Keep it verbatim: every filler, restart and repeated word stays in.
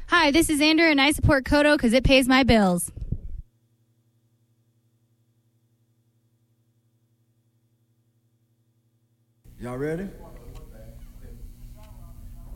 Hi, this is Andrew, and I support Kodo because it pays my bills. Y'all ready?